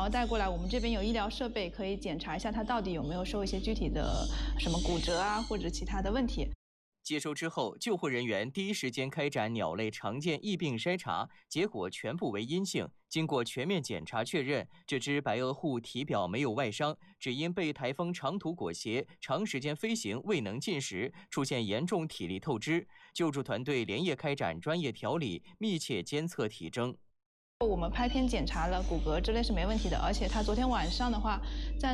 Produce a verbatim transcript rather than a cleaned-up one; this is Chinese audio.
后带过来，我们这边有医疗设备可以检查一下它到底有没有受一些具体的什么骨折啊或者其他的问题。 接收之后，救护人员第一时间开展鸟类常见疫病筛查，结果全部为阴性。经过全面检查确认，这只白额户体表没有外伤，只因被台风长途裹挟，长时间飞行未能进食，出现严重体力透支。救助团队连夜开展专业调理，密切监测体征。 我们拍片检查了骨骼之类是没问题的，而且他昨天晚上的话，在